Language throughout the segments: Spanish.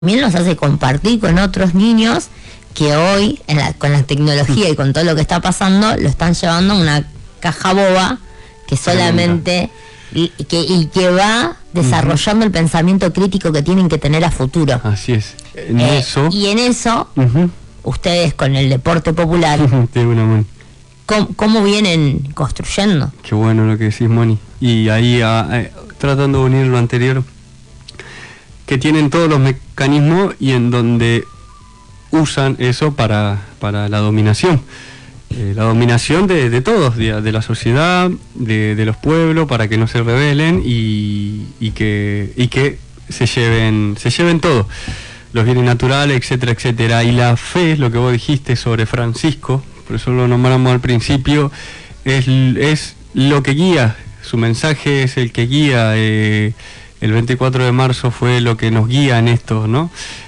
también los hace compartir con otros niños que hoy, con la tecnología y con todo lo que está pasando, lo están llevando a una caja boba que solamente y que va desarrollando el pensamiento crítico que tienen que tener a futuro. Así es. Y en eso, ustedes con el deporte popular, ¿cómo vienen construyendo? Qué bueno lo que decís, Moni. Y ahí, tratando de unir lo anterior, que tienen todos los mecanismos y en donde usan eso para la dominación. La dominación de todos, de la sociedad, de los pueblos, para que no se rebelen y que se lleven todo, los bienes naturales, etcétera, etcétera. Y la fe, lo que vos dijiste sobre Francisco, por eso lo nombramos al principio, es lo que guía, su mensaje es el que guía. El 24 de marzo fue lo que nos guía en esto, ¿no?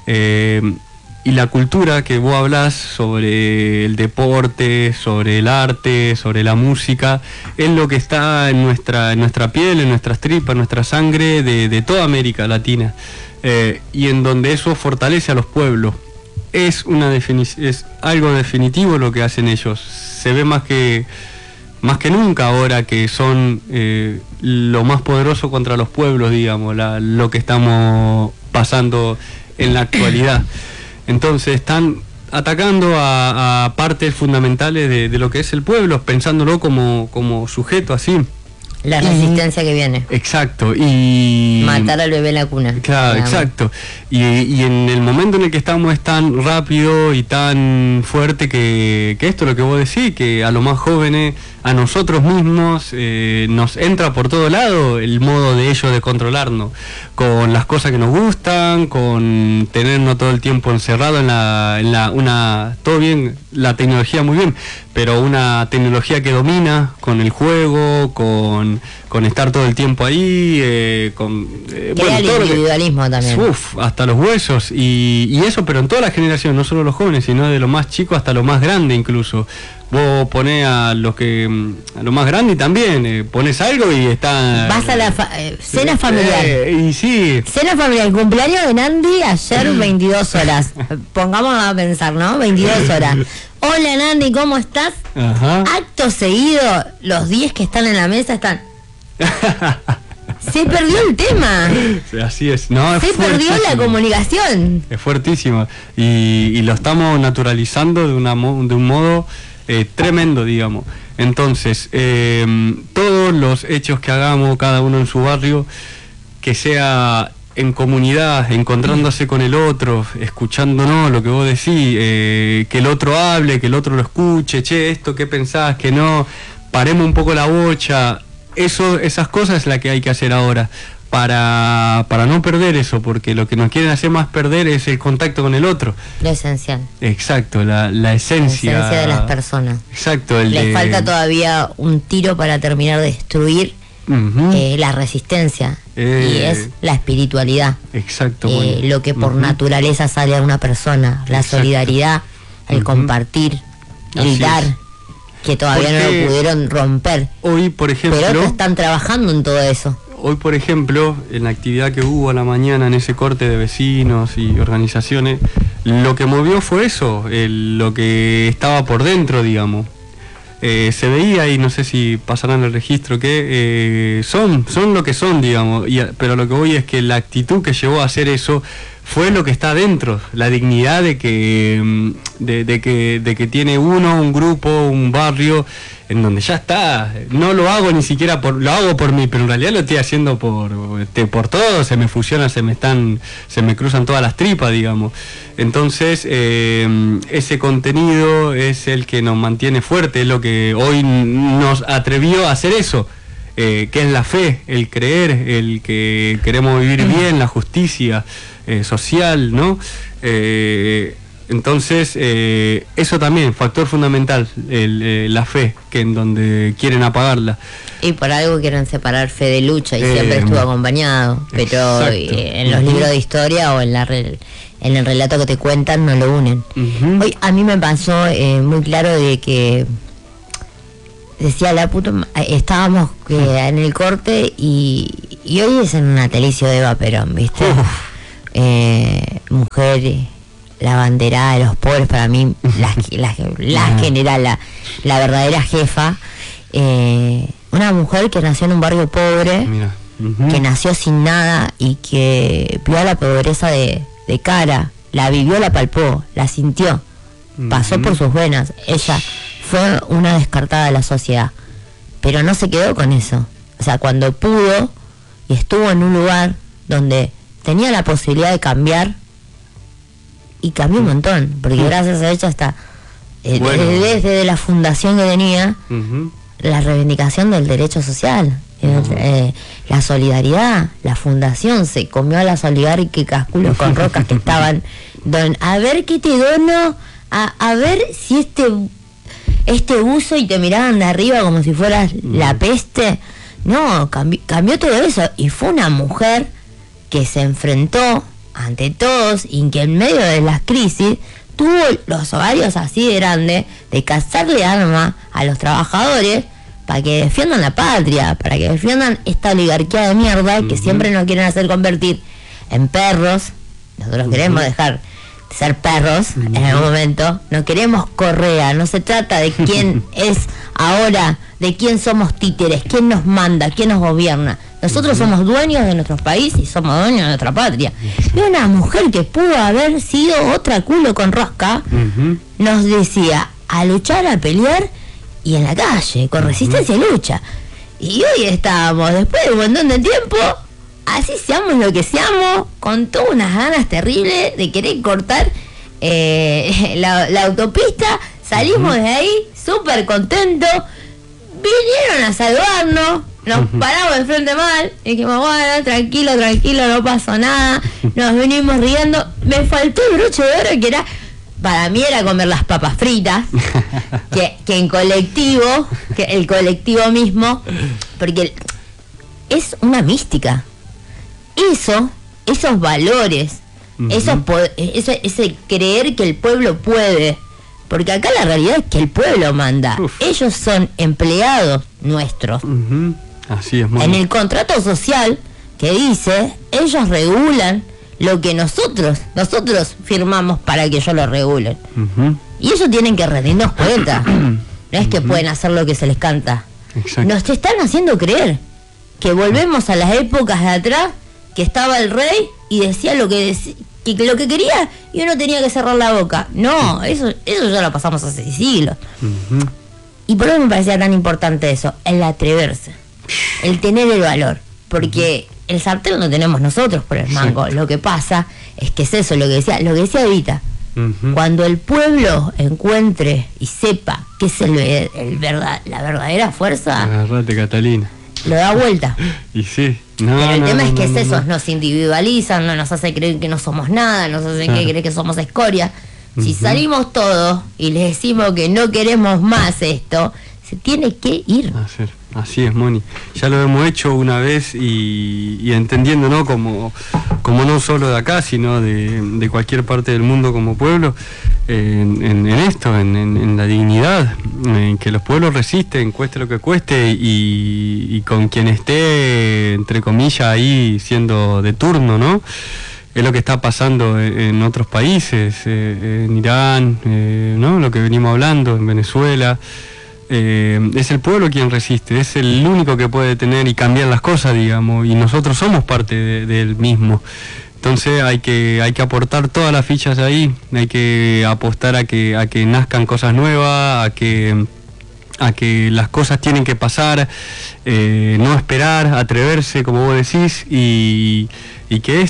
Y la cultura que vos hablás sobre el deporte, sobre el arte, sobre la música, es lo que está en nuestra piel, en nuestras tripas, en nuestra sangre de toda América Latina. Y en donde eso fortalece a los pueblos. Es algo definitivo lo que hacen ellos. Se ve más que nunca ahora que son lo más poderoso contra los pueblos, digamos, lo que estamos pasando en la actualidad. Entonces están atacando a partes fundamentales de lo que es el pueblo, pensándolo como sujeto así. La resistencia que viene. Exacto. Y matar al bebé en la cuna. Claro, exacto. Y en el momento en el que estamos es tan rápido y tan fuerte que esto es lo que vos decís, que a los más jóvenes, a nosotros mismos, nos entra por todo lado el modo de ellos de controlarnos, con las cosas que nos gustan, con tenernos todo el tiempo encerrado todo bien, la tecnología muy bien, pero una tecnología que domina con el juego, con estar todo el tiempo ahí, el individualismo también. Hasta los huesos y eso, pero en toda la generación, no solo los jóvenes, sino de lo más chico hasta lo más grande incluso. Vos ponés a lo más grande y también pones algo y está... Vas a la cena familiar. Y sí. Cena familiar, cumpleaños de Nandi ayer 22 horas. Pongamos a pensar, ¿no? 22 horas. Hola Nandi, ¿cómo estás? Ajá. Acto seguido, los 10 que están en la mesa están... Se perdió el tema. Así es. No, se perdió la comunicación. Es fuertísimo. Y lo estamos naturalizando de un modo tremendo, digamos. Entonces, todos los hechos que hagamos, cada uno en su barrio, que sea en comunidad, encontrándose con el otro, escuchándonos lo que vos decís, que el otro hable, que el otro lo escuche, che, esto, ¿qué pensás? Que no, paremos un poco la bocha. Esas cosas es la que hay que hacer ahora para no perder eso, porque lo que nos quieren hacer más perder es el contacto con el otro. Lo esencial. Exacto, la esencia. La esencia de las personas. Exacto. Les falta todavía un tiro para terminar de destruir la resistencia, y es la espiritualidad. Exacto. Lo que por naturaleza sale a una persona, la solidaridad, el compartir, el dar. Que todavía no lo pudieron romper. Hoy, por ejemplo... Pero están trabajando en todo eso. Hoy, por ejemplo, en la actividad que hubo a la mañana, en ese corte de vecinos y organizaciones, lo que movió fue eso, lo que estaba por dentro, digamos. Se veía, y no sé si pasarán el registro, que son lo que son, digamos. Pero lo que voy es que la actitud que llevó a hacer eso fue lo que está adentro, la dignidad de que tiene un grupo, un barrio, en donde ya está. No lo hago ni siquiera lo hago por mí, pero en realidad lo estoy haciendo por todo, se me fusionan, se me cruzan todas las tripas, digamos. Entonces, ese contenido es el que nos mantiene fuerte, es lo que hoy nos atrevió a hacer eso. Que es la fe, el creer, el que queremos vivir bien, la justicia social, ¿no? Entonces, eso también, factor fundamental, la fe, que en donde quieren apagarla. Y por algo quieren separar fe de lucha, y siempre estuvo acompañado, pero en los libros de historia o en el relato que te cuentan no lo unen. Hoy a mí me pasó muy claro de que decía la puta, estábamos en el corte y hoy es en un natalicio de Eva Perón, ¿viste? mujer, la banderada de los pobres, para mí la general, la verdadera jefa, una mujer que nació en un barrio pobre. Mira. Que nació sin nada y que vio la pobreza de cara, la vivió, la palpó, la sintió, pasó por sus venas. Ella fue una descartada de la sociedad, pero no se quedó con eso. O sea, cuando pudo y estuvo en un lugar donde tenía la posibilidad de cambiar, y cambió un montón, porque gracias a ella está desde la fundación que tenía, la reivindicación del derecho social. La solidaridad, la fundación se comió a las oligárquicas culos con rocas que estaban a ver qué te dono, a ver si este buzo, y te miraban de arriba como si fueras la peste. No, cambió todo eso, y fue una mujer que se enfrentó ante todos y que en medio de las crisis tuvo los ovarios así de grandes de cazarle arma a los trabajadores para que defiendan la patria, para que defiendan esta oligarquía de mierda que siempre nos quieren hacer convertir en perros. Nosotros queremos dejar de ser perros en algún momento. No queremos correa, no se trata de quién es ahora, de quién somos títeres, quién nos manda, quién nos gobierna. Nosotros somos dueños de nuestro país y somos dueños de nuestra patria. Y una mujer que pudo haber sido otra culo con rosca, nos decía a luchar, a pelear, y en la calle, con resistencia y lucha. Y hoy estamos, después de un montón de tiempo, así seamos lo que seamos, con todas unas ganas terribles de querer cortar la autopista. Salimos de ahí súper contentos, vinieron a salvarnos, nos paramos de frente mal, y dijimos, bueno, tranquilo, no pasó nada, nos venimos riendo. Me faltó el broche de oro, que era... Para mí era comer las papas fritas, que en colectivo, que el colectivo mismo, porque es una mística. Esos valores, ese creer que el pueblo puede, porque acá la realidad es que el pueblo manda. Ellos son empleados nuestros. Así es, en el contrato social que dice, ellos regulan lo que nosotros firmamos para que ellos lo regulen. Y ellos tienen que rendirnos cuenta. No es que pueden hacer lo que se les canta. Exacto. Nos están haciendo creer que volvemos a las épocas de atrás, que estaba el rey y decía lo que quería, y uno tenía que cerrar la boca. No, eso ya lo pasamos hace siglos. Y por eso me parecía tan importante eso, el atreverse, el tener el valor, porque el sartén lo tenemos nosotros por el mango. Lo que pasa es que es eso, lo que decía Evita. Cuando el pueblo encuentre y sepa que es la verdadera fuerza, agarrate, Catalina, lo da vuelta. Y sí. Pero el tema es que es eso, nos individualizan, no nos hace creer que no somos nada, nos hace creer que somos escoria. Si salimos todos y les decimos que no queremos más esto, se tiene que ir. Así es, Moni. Ya lo hemos hecho una vez y entendiendo, ¿no? Como no solo de acá, sino de cualquier parte del mundo como pueblo, en esto, en la dignidad, en que los pueblos resisten, cueste lo que cueste, y con quien esté, entre comillas, ahí siendo de turno, ¿no? Es lo que está pasando en otros países, en Irán, ¿no? Lo que venimos hablando, en Venezuela. Es el pueblo quien resiste, es el único que puede detener y cambiar las cosas, digamos, y nosotros somos parte del mismo. Entonces hay que aportar todas las fichas ahí, hay que apostar a que nazcan cosas nuevas, a que las cosas tienen que pasar, no esperar, atreverse, como vos decís, y que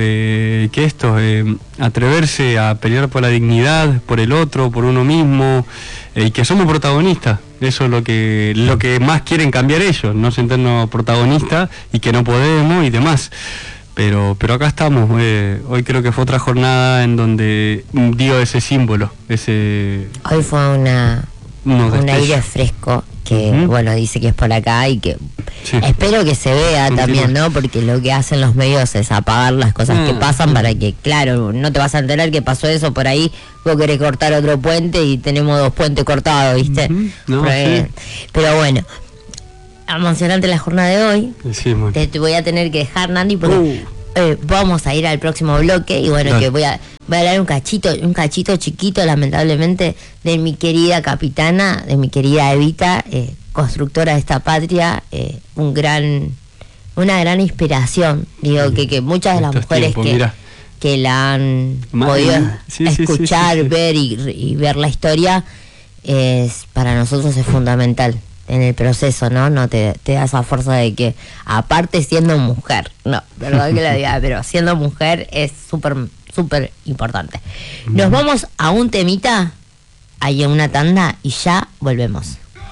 atreverse a pelear por la dignidad, por el otro, por uno mismo, y que somos protagonistas. Eso es lo que más quieren cambiar ellos, no sentirnos protagonistas y que no podemos y demás. Pero acá estamos. Hoy creo que fue otra jornada en donde dio ese símbolo. Hoy fue un aire fresco que, bueno, dice que es por acá y que espero que se vea también, ¿no? Porque lo que hacen los medios es apagar las cosas que pasan para que, claro, no te vas a enterar que pasó eso por ahí, vos querés cortar otro puente y tenemos 2 puentes cortados, ¿viste? Pero bueno, emocionante la jornada de hoy. Sí, te voy a tener que dejar, Nandi, porque vamos a ir al próximo bloque y bueno, que voy a hablar un cachito chiquito, lamentablemente, de mi querida capitana, de mi querida Evita, constructora de esta patria, una gran inspiración. Digo que muchas de las mujeres que la han podido escuchar, ver y ver la historia, para nosotros es fundamental en el proceso, ¿no? Te da esa fuerza de que, aparte siendo mujer, no, perdón que lo diga, pero siendo mujer es súper importante. Nos vamos a un temita, hay una tanda y ya volvemos.